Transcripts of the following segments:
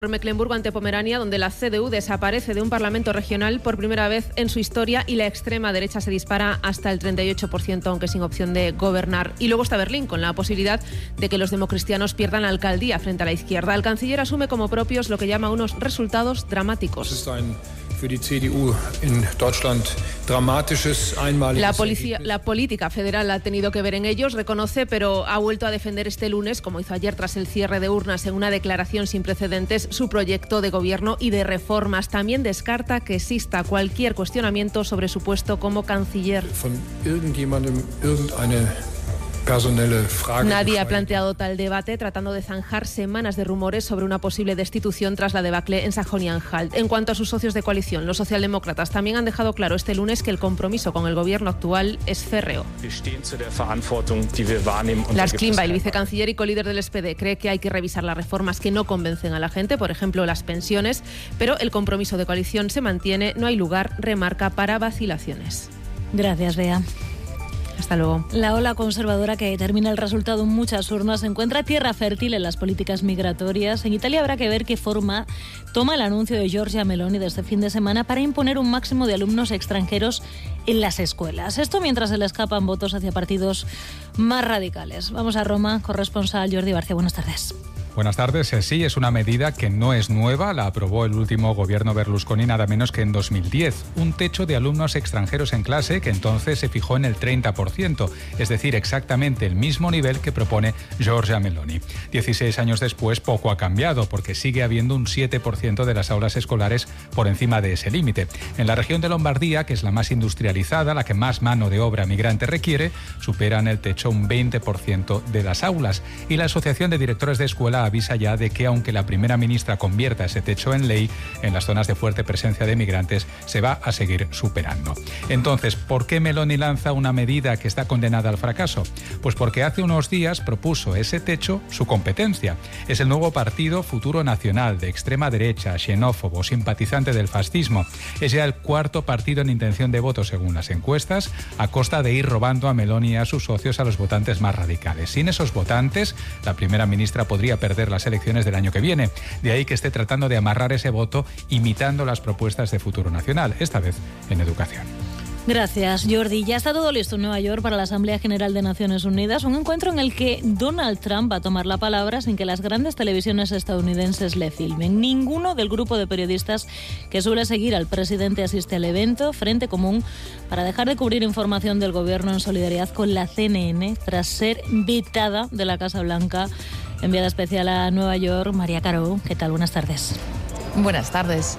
Mecklemburgo ante Pomerania, donde la CDU desaparece de un parlamento regional por primera vez en su historia y la extrema derecha se dispara hasta el 38%, aunque sin opción de gobernar. Y luego está Berlín, con la posibilidad de que los democristianos pierdan la alcaldía frente a la izquierda. El canciller asume como propios lo que llama unos resultados dramáticos. La política federal ha tenido que ver en ellos, reconoce, pero ha vuelto a defender este lunes, como hizo ayer tras el cierre de urnas en una declaración sin precedentes, su proyecto de gobierno y de reformas. También descarta que exista cualquier cuestionamiento sobre su puesto como canciller. Nadie ha planteado tal debate, tratando de zanjar semanas de rumores sobre una posible destitución tras la debacle en Sajonia-Anhalt. En cuanto a sus socios de coalición, los socialdemócratas también han dejado claro este lunes que el compromiso con el gobierno actual es férreo. Lars Klingbeil, vicecanciller y colíder del SPD, cree que hay que revisar las reformas que no convencen a la gente, por ejemplo las pensiones, pero el compromiso de coalición se mantiene, no hay lugar, remarca, para vacilaciones. Gracias, Bea. Hasta luego. La ola conservadora que determina el resultado en muchas urnas encuentra tierra fértil en las políticas migratorias. En Italia habrá que ver qué forma toma el anuncio de Giorgia Meloni de este fin de semana para imponer un máximo de alumnos extranjeros en las escuelas. Esto mientras se le escapan votos hacia partidos más radicales. Vamos a Roma, corresponsal Jordi Barcia. Buenas tardes. Buenas tardes. Sí, es una medida que no es nueva, la aprobó el último gobierno Berlusconi nada menos que en 2010. Un techo de alumnos extranjeros en clase que entonces se fijó en el 30%, es decir, exactamente el mismo nivel que propone Giorgia Meloni. 16 años después poco ha cambiado porque sigue habiendo un 7% de las aulas escolares por encima de ese límite. En la región de Lombardía, que es la más industrializada, la que más mano de obra migrante requiere, superan el techo un 20% de las aulas. Y la Asociación de Directores de Escuela avisa ya de que aunque la primera ministra convierta ese techo en ley, en las zonas de fuerte presencia de migrantes se va a seguir superando. Entonces, ¿por qué Meloni lanza una medida que está condenada al fracaso? Pues porque hace unos días propuso ese techo su competencia. Es el nuevo partido Futuro Nacional, de extrema derecha, xenófobo, simpatizante del fascismo. Es ya el cuarto partido en intención de voto según las encuestas, a costa de ir robando a Meloni y a sus socios a los votantes más radicales. Sin esos votantes, la primera ministra podría perder las elecciones del año que viene. De ahí que esté tratando de amarrar ese voto imitando las propuestas de Futuro Nacional, esta vez en educación. Gracias, Jordi. Ya está todo listo en Nueva York para la Asamblea General de Naciones Unidas, un encuentro en el que Donald Trump va a tomar la palabra sin que las grandes televisiones estadounidenses le filmen. Ninguno del grupo de periodistas que suele seguir al presidente asiste al evento. Frente Común para dejar de cubrir información del gobierno en solidaridad con la CNN tras ser vetada de la Casa Blanca. Enviada especial a Nueva York, María Caro. ¿Qué tal? Buenas tardes. Buenas tardes.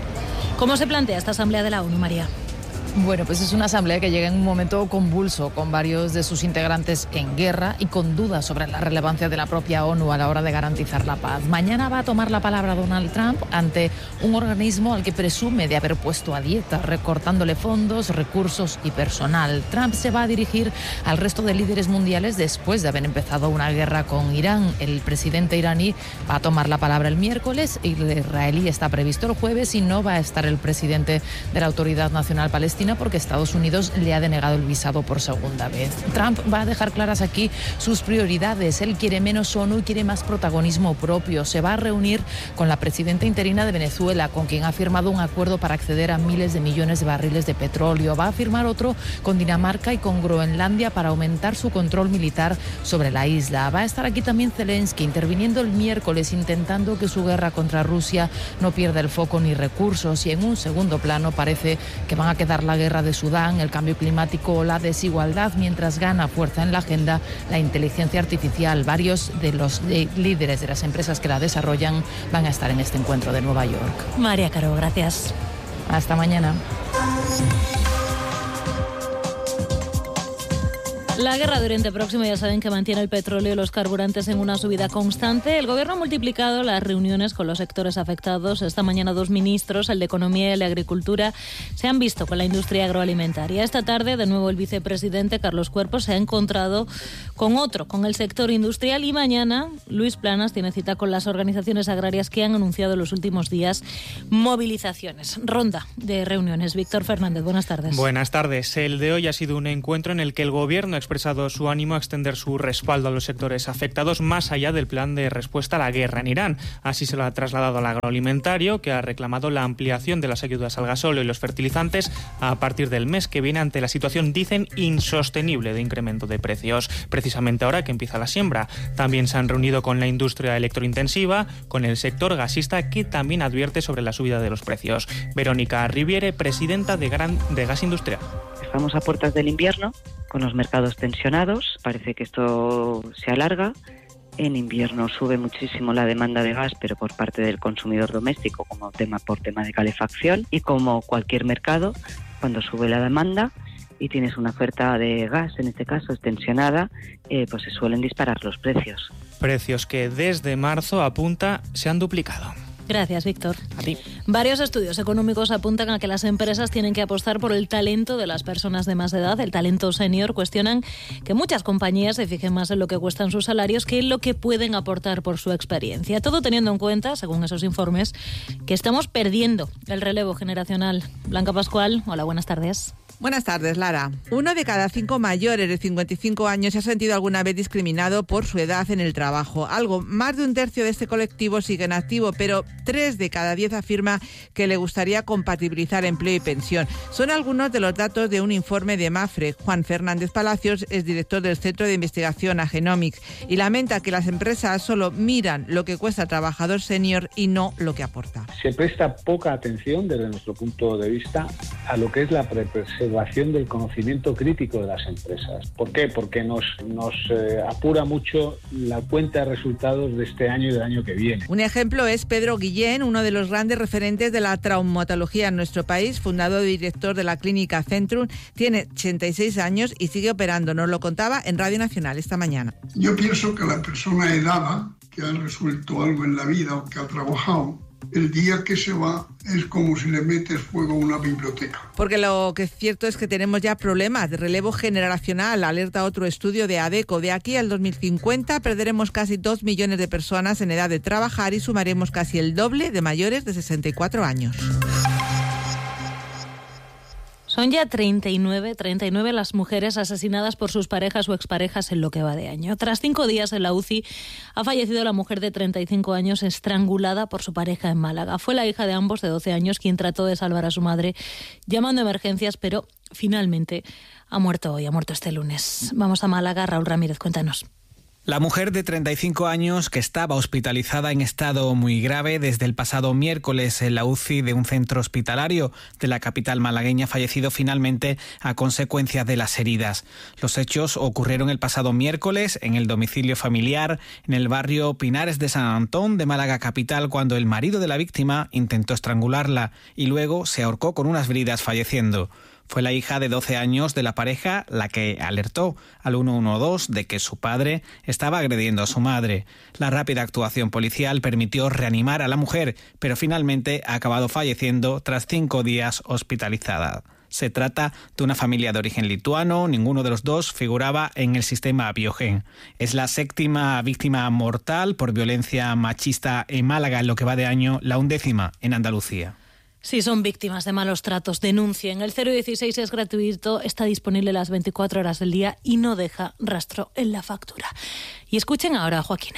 ¿Cómo se plantea esta Asamblea de la ONU, María? Bueno, pues es una asamblea que llega en un momento convulso, con varios de sus integrantes en guerra y con dudas sobre la relevancia de la propia ONU a la hora de garantizar la paz. Mañana va a tomar la palabra Donald Trump ante un organismo al que presume de haber puesto a dieta, recortándole fondos, recursos y personal. Trump se va a dirigir al resto de líderes mundiales después de haber empezado una guerra con Irán. El presidente iraní va a tomar la palabra el miércoles y el israelí está previsto el jueves, y no va a estar el presidente de la Autoridad Nacional Palestina porque Estados Unidos le ha denegado el visado por segunda vez. Trump va a dejar claras aquí sus prioridades. Él quiere menos ONU y quiere más protagonismo propio. Se va a reunir con la presidenta interina de Venezuela, con quien ha firmado un acuerdo para acceder a miles de millones de barriles de petróleo. Va a firmar otro con Dinamarca y con Groenlandia para aumentar su control militar sobre la isla. Va a estar aquí también Zelensky, interviniendo el miércoles, intentando que su guerra contra Rusia no pierda el foco ni recursos. Y en un segundo plano parece que van a quedar la guerra de Sudán, el cambio climático o la desigualdad, mientras gana fuerza en la agenda la inteligencia artificial. Varios de los líderes de las empresas que la desarrollan van a estar en este encuentro de Nueva York. María Caro, gracias. Hasta mañana. La guerra de Oriente Próximo ya saben que mantiene el petróleo y los carburantes en una subida constante. El gobierno ha multiplicado las reuniones con los sectores afectados. Esta mañana 2 ministros, el de Economía y el de Agricultura, se han visto con la industria agroalimentaria. Esta tarde, de nuevo, el vicepresidente Carlos Cuerpo se ha encontrado con el sector industrial, y mañana Luis Planas tiene cita con las organizaciones agrarias que han anunciado en los últimos días movilizaciones. Ronda de reuniones. Víctor Fernández, buenas tardes. Buenas tardes. El de hoy ha sido un encuentro en el que el gobierno expresado su ánimo a extender su respaldo a los sectores afectados más allá del plan de respuesta a la guerra en Irán. Así se lo ha trasladado al agroalimentario, que ha reclamado la ampliación de las ayudas al gasóleo y los fertilizantes a partir del mes que viene ante la situación, dicen, insostenible de incremento de precios. Precisamente ahora que empieza la siembra. También se han reunido con la industria electrointensiva, con el sector gasista, que también advierte sobre la subida de los precios. Verónica Riviere, presidenta de Gas Industrial. Estamos a puertas del invierno, con los mercados tensionados. Parece que esto se alarga. En invierno sube muchísimo la demanda de gas, pero por parte del consumidor doméstico, por tema de calefacción. Y como cualquier mercado, cuando sube la demanda y tienes una oferta de gas, en este caso es tensionada, pues se suelen disparar los precios. Precios que desde marzo, apunta, se han duplicado. Gracias, Víctor. A ti. Varios estudios económicos apuntan a que las empresas tienen que apostar por el talento de las personas de más edad, el talento senior. Cuestionan que muchas compañías se fijen más en lo que cuestan sus salarios que en lo que pueden aportar por su experiencia. Todo teniendo en cuenta, según esos informes, que estamos perdiendo el relevo generacional. Blanca Pascual, hola, buenas tardes. Buenas tardes, Lara. 1 de cada 5 mayores de 55 años se ha sentido alguna vez discriminado por su edad en el trabajo. Algo más de un tercio de este colectivo sigue en activo, pero 3 de cada 10 afirma que le gustaría compatibilizar empleo y pensión. Son algunos de los datos de un informe de Mafre. Juan Fernández Palacios es director del Centro de Investigación Agenomics y lamenta que las empresas solo miran lo que cuesta al trabajador senior y no lo que aporta. Se presta poca atención desde nuestro punto de vista a lo que es la preservación del conocimiento crítico de las empresas. ¿Por qué? Porque nos apura mucho la cuenta de resultados de este año y del año que viene. Un ejemplo es Pedro Guillén, uno de los grandes referentes de la traumatología en nuestro país, fundador y director de la clínica Centrum. Tiene 86 años y sigue operando. Nos lo contaba en Radio Nacional esta mañana. Yo pienso que la persona edada, que ha resuelto algo en la vida o que ha trabajado, el día que se va es como si le metes fuego a una biblioteca. Porque lo que es cierto es que tenemos ya problemas de relevo generacional, alerta otro estudio de ADECO. De aquí al 2050 perderemos casi 2 millones de personas en edad de trabajar y sumaremos casi el doble de mayores de 64 años. Son ya 39 las mujeres asesinadas por sus parejas o exparejas en lo que va de año. Tras 5 días en la UCI, ha fallecido la mujer de 35 años estrangulada por su pareja en Málaga. Fue la hija de ambos, de 12 años, quien trató de salvar a su madre llamando a emergencias, pero finalmente ha muerto hoy, ha muerto este lunes. Vamos a Málaga. Raúl Ramírez, cuéntanos. La mujer de 35 años, que estaba hospitalizada en estado muy grave desde el pasado miércoles en la UCI de un centro hospitalario de la capital malagueña, ha fallecido finalmente a consecuencia de las heridas. Los hechos ocurrieron el pasado miércoles en el domicilio familiar en el barrio Pinares de San Antón de Málaga capital, cuando el marido de la víctima intentó estrangularla y luego se ahorcó con unas bridas, falleciendo. Fue la hija de 12 años de la pareja la que alertó al 112 de que su padre estaba agrediendo a su madre. La rápida actuación policial permitió reanimar a la mujer, pero finalmente ha acabado falleciendo tras 5 días hospitalizada. Se trata de una familia de origen lituano, ninguno de los dos figuraba en el sistema Biogen. Es la 7ª víctima mortal por violencia machista en Málaga en lo que va de año, la 11ª en Andalucía. Si son víctimas de malos tratos, denuncien. El 016 es gratuito, está disponible las 24 horas del día y no deja rastro en la factura. Y escuchen ahora a Joaquina.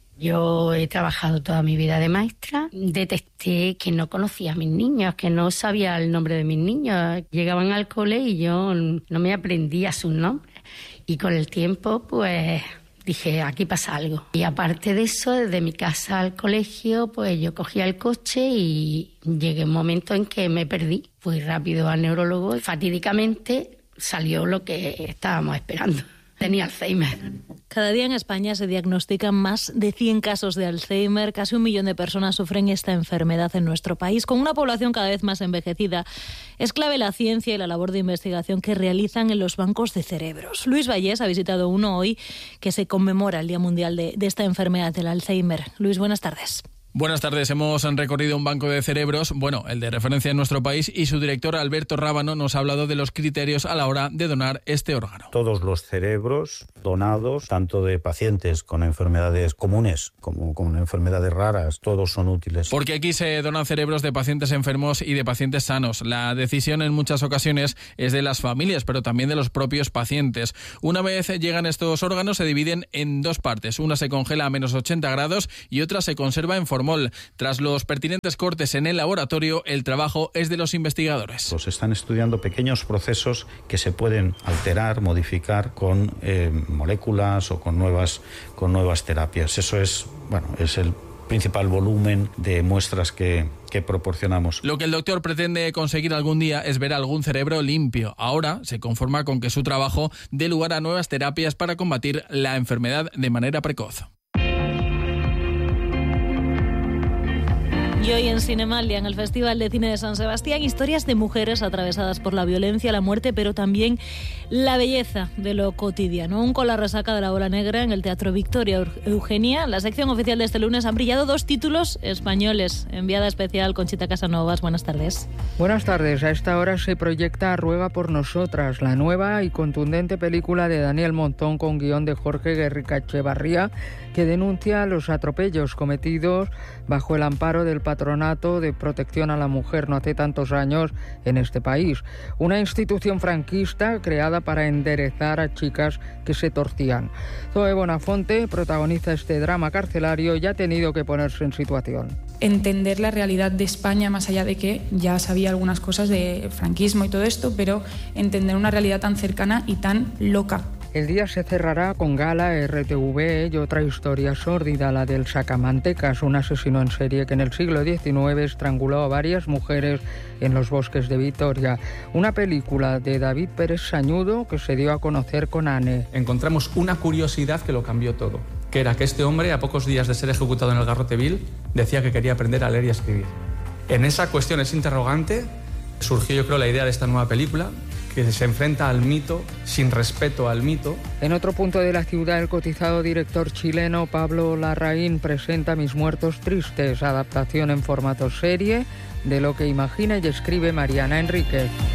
Yo he trabajado toda mi vida de maestra. Detecté que no conocía a mis niños, que no sabía el nombre de mis niños. Llegaban al cole y yo no me aprendía sus nombres. Y con el tiempo, pues dije, aquí pasa algo. Y aparte de eso, desde mi casa al colegio, pues yo cogía el coche y llegué a un momento en que me perdí. Fui rápido al neurólogo y fatídicamente salió lo que estábamos esperando. Tenía Alzheimer. Cada día en España se diagnostican más de 100 casos de Alzheimer. Casi 1 millón de personas sufren esta enfermedad en nuestro país. Con una población cada vez más envejecida, es clave la ciencia y la labor de investigación que realizan en los bancos de cerebros. Luis Vallés ha visitado uno hoy que se conmemora el Día Mundial de esta enfermedad del Alzheimer. Luis, buenas tardes. Buenas tardes. Hemos recorrido un banco de cerebros, el de referencia en nuestro país, y su director Alberto Rábano nos ha hablado de los criterios a la hora de donar este órgano. Todos los cerebros donados, tanto de pacientes con enfermedades comunes como con enfermedades raras, todos son útiles. Porque aquí se donan cerebros de pacientes enfermos y de pacientes sanos. La decisión en muchas ocasiones es de las familias, pero también de los propios pacientes. Una vez llegan estos órganos se dividen en dos partes. Una se congela a menos 80 grados y otra se conserva en formol. Tras los pertinentes cortes en el laboratorio, el trabajo es de los investigadores. Se están estudiando pequeños procesos que se pueden alterar, modificar con moléculas o con nuevas terapias. Eso es el principal volumen de muestras que proporcionamos. Lo que el doctor pretende conseguir algún día es ver algún cerebro limpio. Ahora se conforma con que su trabajo dé lugar a nuevas terapias para combatir la enfermedad de manera precoz. Y hoy en Cinemalia, en el Festival de Cine de San Sebastián, historias de mujeres atravesadas por la violencia, la muerte, pero también la belleza de lo cotidiano. Aún con la resaca de la ola negra en el Teatro Victoria Eugenia, la sección oficial de este lunes han brillado dos títulos españoles. Enviada especial Conchita Casanovas, buenas tardes. Buenas tardes. A esta hora se proyecta Ruega por nosotras, la nueva y contundente película de Daniel Montón con guión de Jorge Guerrica Echevarría, que denuncia los atropellos cometidos bajo el amparo del Patronato de Protección a la Mujer no hace tantos años en este país. Una institución franquista creada para enderezar a chicas que se torcían. Zoe Bonafonte protagoniza este drama carcelario y ha tenido que ponerse en situación. Entender la realidad de España, más allá de que ya sabía algunas cosas de franquismo y todo esto, pero entender una realidad tan cercana y tan loca. El día se cerrará con gala, RTV y otra historia sórdida, la del Sacamantecas, un asesino en serie que en el siglo XIX estranguló a varias mujeres en los bosques de Vitoria. Una película de David Pérez Sañudo que se dio a conocer con Anne. Encontramos una curiosidad que lo cambió todo, que era que este hombre, a pocos días de ser ejecutado en el Garrote Vil, decía que quería aprender a leer y a escribir. En esa cuestión, ese interrogante, surgió yo creo la idea de esta nueva película, que se enfrenta al mito, sin respeto al mito. En otro punto de la ciudad, el cotizado director chileno Pablo Larraín presenta Mis muertos tristes, adaptación en formato serie de lo que imagina y escribe Mariana Enríquez.